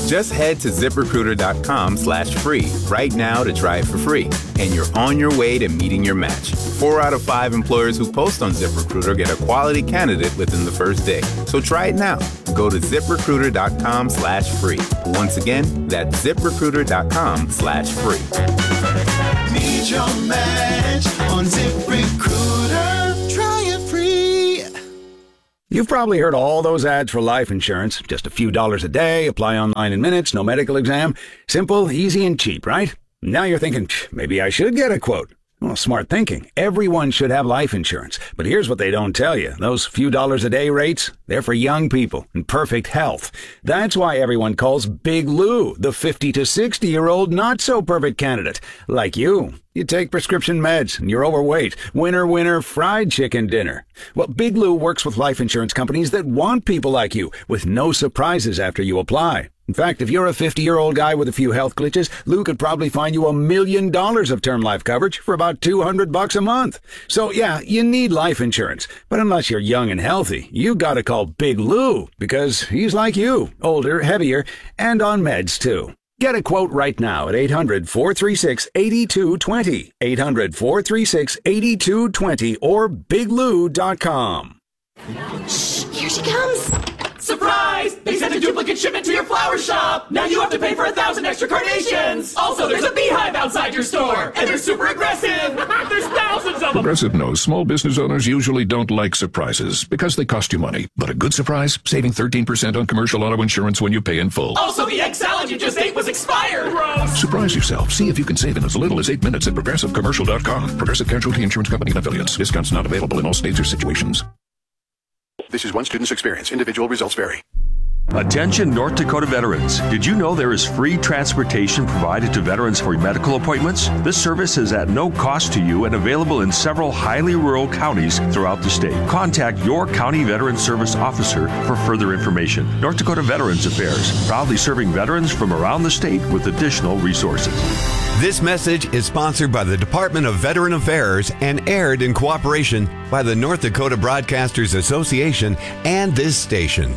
Just head to ZipRecruiter.com/free right now to try it for free. And you're on your way to meeting your match. 4 out of 5 employers who post on ZipRecruiter get a quality candidate within the first day. So try it now. Go to ZipRecruiter.com/free. Once again, that's ZipRecruiter.com/free. Meet your match on ZipRecruiter. Try it free. You've probably heard all those ads for life insurance. Just a few dollars a day, apply online in minutes, no medical exam. Simple, easy, and cheap, right? Now you're thinking, maybe I should get a quote. Well, smart thinking. Everyone should have life insurance. But here's what they don't tell you. Those few dollars a day rates, they're for young people in perfect health. That's why everyone calls Big Lou the 50 to 60-year-old not-so-perfect candidate. Like you. You take prescription meds and you're overweight. Winner, winner, fried chicken dinner. Well, Big Lou works with life insurance companies that want people like you with no surprises after you apply. In fact, if you're a 50-year-old guy with a few health glitches, Lou could probably find you $1 million of term life coverage for about $200 a month. So yeah, you need life insurance. But unless you're young and healthy, you gotta call Big Lou because he's like you, older, heavier, and on meds too. Get a quote right now at 800-436-8220, 800-436-8220, or biglou.com. Shh, here she comes. Surprise! They sent a duplicate shipment to your flower shop! Now you have to pay for 1,000 extra carnations! Also, there's a beehive outside your store! And they're super aggressive! There's thousands of them! Progressive knows small business owners usually don't like surprises because they cost you money. But a good surprise? Saving 13% on commercial auto insurance when you pay in full. Also, the egg salad you just ate was expired! Gross! Surprise yourself. See if you can save in as little as 8 minutes at ProgressiveCommercial.com. Progressive Casualty Insurance Company and Affiliates. Discounts not available in all states or situations. This is one student's experience. Individual results vary. Attention North Dakota veterans. Did you know there is free transportation provided to veterans for medical appointments? This service is at no cost to you and available in several highly rural counties throughout the state. Contact your county veteran service officer for further information. North Dakota Veterans Affairs, proudly serving veterans from around the state with additional resources. This message is sponsored by the Department of Veteran Affairs and aired in cooperation by the North Dakota Broadcasters Association and this station.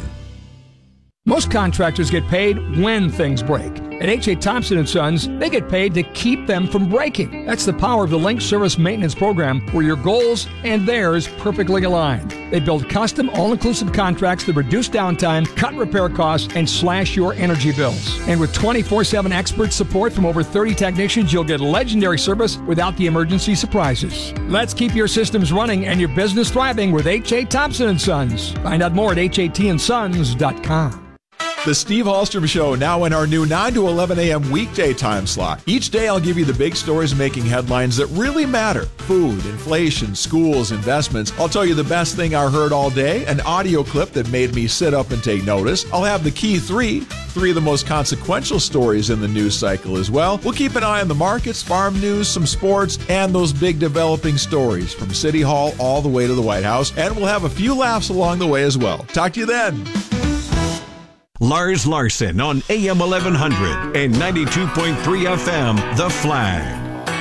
Most contractors get paid when things break. At H.A. Thompson & Sons, they get paid to keep them from breaking. That's the power of the Link Service Maintenance Program, where your goals and theirs perfectly align. They build custom, all-inclusive contracts that reduce downtime, cut repair costs, and slash your energy bills. And with 24/7 expert support from over 30 technicians, you'll get legendary service without the emergency surprises. Let's keep your systems running and your business thriving with H.A. Thompson & Sons. Find out more at hatandsons.com. The Steve Hallstrom Show, now in our new 9 to 11 a.m. weekday time slot. Each day I'll give you the big stories making headlines that really matter. Food, inflation, schools, investments. I'll tell you the best thing I heard all day, an audio clip that made me sit up and take notice. I'll have the key three of the most consequential stories in the news cycle as well. We'll keep an eye on the markets, farm news, some sports, and those big developing stories from City Hall all the way to the White House. And we'll have a few laughs along the way as well. Talk to you then. Lars Larson on AM 1100 and 92.3 FM, The Flag.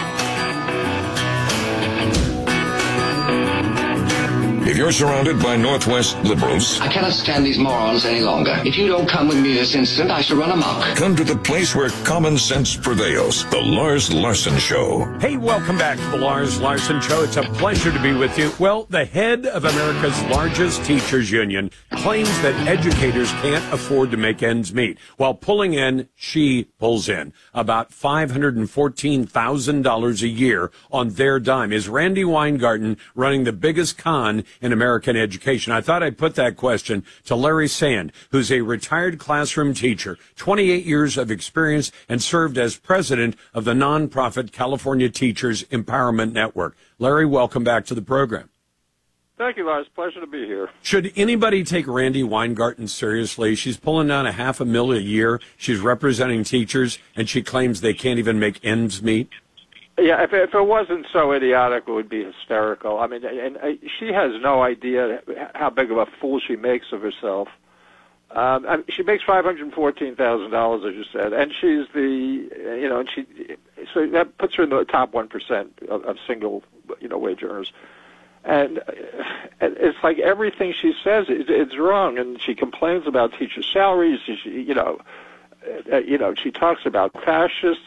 If you're surrounded by Northwest liberals, I cannot stand these morons any longer. If you don't come with me this instant, I shall run amok. come to the place where common sense prevails. The Lars Larson Show. Hey, welcome back to the Lars Larson Show. It's a pleasure to be with you. Well, the head of America's largest teachers union claims that educators can't afford to make ends meet. While pulling in, she pulls in about $514,000 a year on their dime. Is Randi Weingarten running the biggest con in American education? I thought I'd put that question to Larry Sand, who's a retired classroom teacher, 28 years of experience, and served as president of the nonprofit California Teachers Empowerment Network. Larry, welcome back to the program. Thank you, Lars. Pleasure to be here. Should anybody take Randi Weingarten seriously? She's pulling down $500,000 a year. She's representing teachers, and she claims they can't even make ends meet. Yeah, if it wasn't so idiotic, it would be hysterical. I mean, and she has no idea how big of a fool she makes of herself. She makes $514,000, as you said, and she's so that puts her in the top 1% of single, wage earners. And it's like everything she says, it's wrong, and she complains about teacher salaries. she talks about fascists.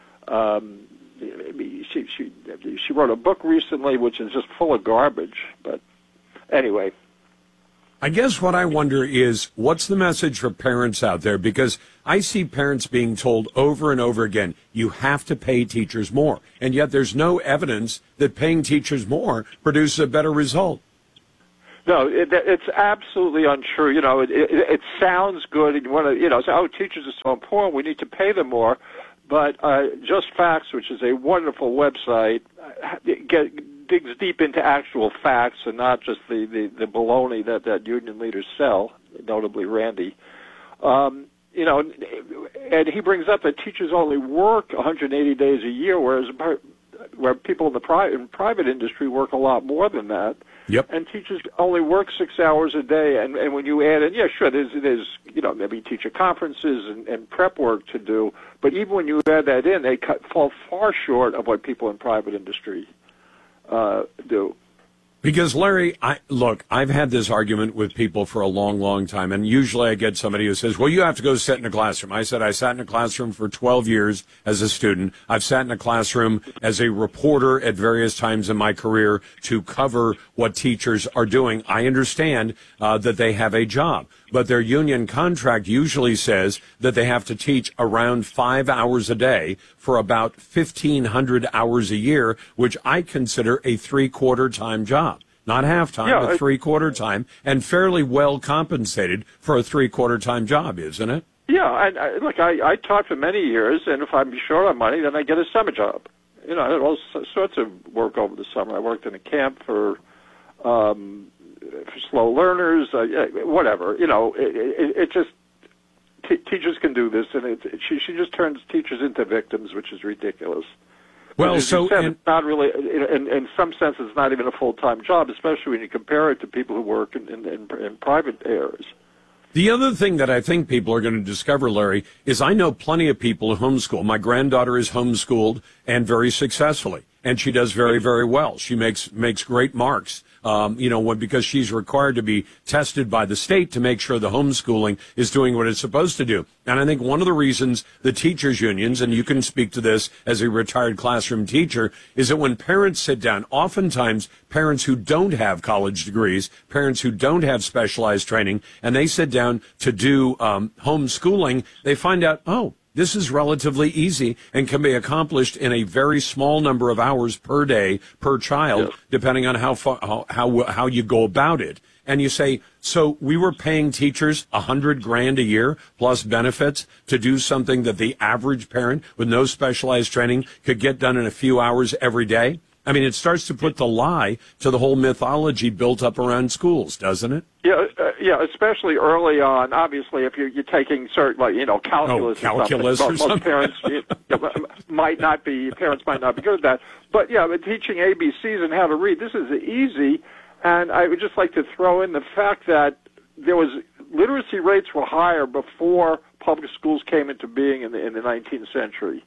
She wrote a book recently which is just full of garbage. But anyway. I guess what I wonder is, what's the message for parents out there? Because I see parents being told over and over again, you have to pay teachers more. And yet there's no evidence that paying teachers more produces a better result. No, it's absolutely untrue. It sounds good, and you want to, say, oh, teachers are so important, we need to pay them more. But Just Facts, which is a wonderful website, digs deep into actual facts and not just the baloney that union leaders sell, notably Randy. And he brings up that teachers only work 180 days a year, where people in the private industry work a lot more than that. Yep. And teachers only work 6 hours a day, and when you add in, there's maybe teacher conferences and prep work to do, but even when you add that in, they fall far short of what people in private industry do. Because, Larry, I've had this argument with people for a long, long time, and usually I get somebody who says, well, you have to go sit in a classroom. I said I sat in a classroom for 12 years as a student. I've sat in a classroom as a reporter at various times in my career to cover what teachers are doing. I understand that they have a job, but their union contract usually says that they have to teach around 5 hours a day for about 1,500 hours a year, which I consider a three-quarter time job. Not half-time, but three-quarter time, and fairly well compensated for a three-quarter time job, isn't it? Yeah, and I taught for many years, and if I'm short on money, then I get a summer job. I had all sorts of work over the summer. I worked in a camp for slow learners, whatever. It just teachers can do this, and she just turns teachers into victims, which is ridiculous. Well, it's not really, in some sense, it's not even a full-time job, especially when you compare it to people who work in private areas. The other thing that I think people are going to discover, Larry, is I know plenty of people who homeschool. My granddaughter is homeschooled and very successfully, and she does very, very well. She makes great marks. Because she's required to be tested by the state to make sure the homeschooling is doing what it's supposed to do. And I think one of the reasons the teachers' unions, and you can speak to this as a retired classroom teacher, is that when parents sit down, oftentimes parents who don't have college degrees, parents who don't have specialized training, and they sit down to do homeschooling, they find out, this is relatively easy and can be accomplished in a very small number of hours per day per child, depending on how you go about it. And you say, so we were paying teachers $100,000 a year plus benefits to do something that the average parent with no specialized training could get done in a few hours every day. I mean, it starts to put the lie to the whole mythology built up around schools, doesn't it? Yeah, especially early on. Obviously, if you're taking certain, calculus. Calculus or something. Most parents might not be good at that. But teaching ABCs and how to read, this is easy. And I would just like to throw in the fact that literacy rates were higher before public schools came into being in the 19th century.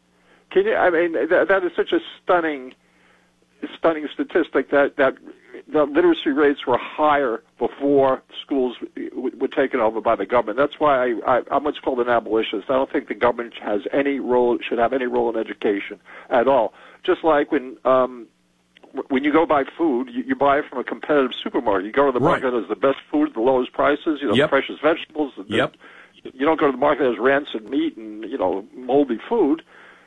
That is such a stunning statistic that the literacy rates were higher before schools were taken over by the government. That's why I'm what's called an abolitionist. I don't think the government should have any role in education at all. Just like when you go buy food, you buy it from a competitive supermarket. You go to the market that has the best food, the lowest prices, the freshest vegetables. You don't go to the market that has rancid meat and moldy food.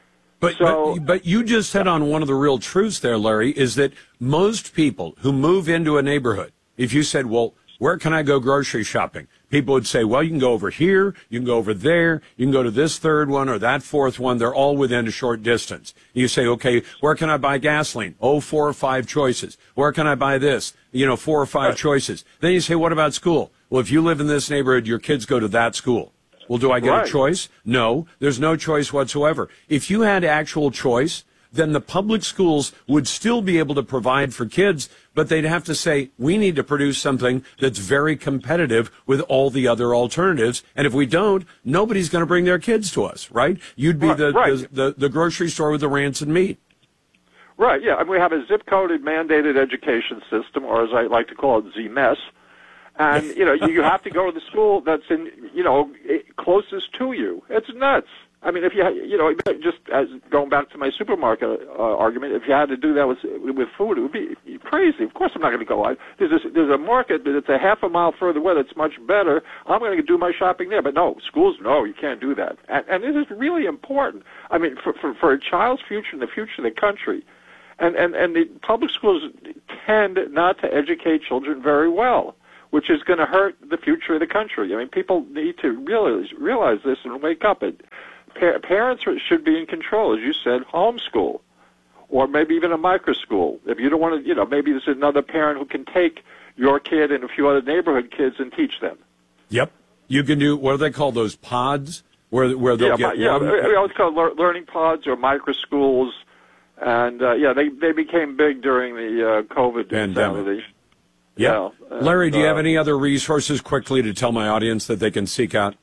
But you just hit on one of the real truths there, Larry, is that most people who move into a neighborhood, if you said, well, where can I go grocery shopping? People would say, well, you can go over here, you can go over there, you can go to this third one or that fourth one. They're all within a short distance. You say, okay, where can I buy gasoline? 4 or 5 choices. Where can I buy this? 4 or 5 choices. Then you say, what about school? Well, if you live in this neighborhood, your kids go to that school. Well, do I get a choice? No, there's no choice whatsoever. If you had actual choice, then the public schools would still be able to provide for kids, but they'd have to say, we need to produce something that's very competitive with all the other alternatives. And if we don't, nobody's going to bring their kids to us, right? You'd be the grocery store with the rancid meat. Right, yeah. And we have a zip-coded mandated education system, or as I like to call it, ZMES. And, you have to go to the school that's closest to you. It's nuts. I mean, if just as going back to my supermarket argument, if you had to do that with food, it would be crazy. Of course, I'm not going to go. There's a market that's a half a mile further away that's much better. I'm going to do my shopping there. But no, schools, no, you can't do that. And this is really important. I mean, for a child's future and the future of the country, and the public schools tend not to educate children very well, which is going to hurt the future of the country. I mean, people need to realize this and wake up. Parents should be in control, as you said, homeschool, or maybe even a micro school. If you don't want to, maybe there's another parent who can take your kid and a few other neighborhood kids and teach them. Yep. You can do, what do they call those, pods? Where they'll get it's called learning pods or micro schools. And, they became big during the COVID pandemic. Yeah. Larry, do you have any other resources quickly to tell my audience that they can seek out?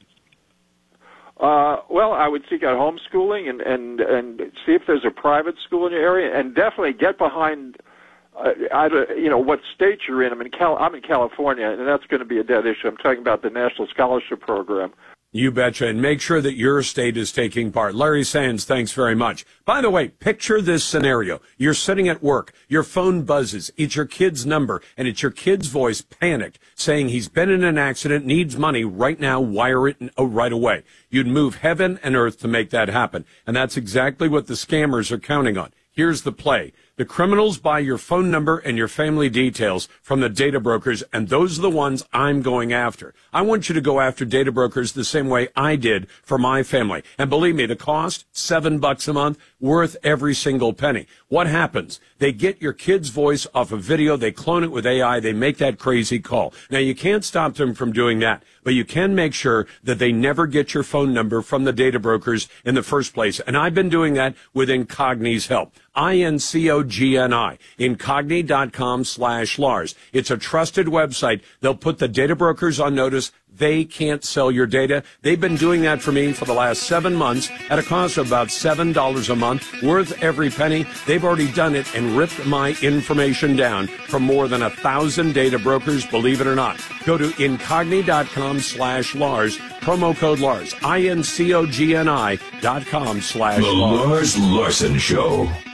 Well, I would seek out homeschooling and see if there's a private school in your area, and definitely get behind what state you're in. I'm in California, and that's going to be a dead issue. I'm talking about the National Scholarship Program. You betcha, and make sure that your state is taking part. Larry Sands, thanks very much. By the way, picture this scenario. You're sitting at work, your phone buzzes, it's your kid's number, and it's your kid's voice, panicked, saying he's been in an accident, needs money right now, wire it right away. You'd move heaven and earth to make that happen, and that's exactly what the scammers are counting on. Here's the play. The criminals buy your phone number and your family details from the data brokers, and those are the ones I'm going after. I want you to go after data brokers the same way I did for my family. And believe me, the cost, $7 a month, worth every single penny. What happens? They get your kid's voice off a video, they clone it with AI, they make that crazy call. Now, you can't stop them from doing that, but you can make sure that they never get your phone number from the data brokers in the first place. And I've been doing that with Incogni's help. INCOGNI, Incogni.com/Lars. It's a trusted website. They'll put the data brokers on notice. They can't sell your data. They've been doing that for me for the last 7 months at a cost of about $7 a month, worth every penny. They've already done it and ripped my information down from more than 1,000 data brokers, believe it or not. Go to Incogni.com/Lars, promo code Lars, INCOGNI.com/Lars. The Lars Larson Show.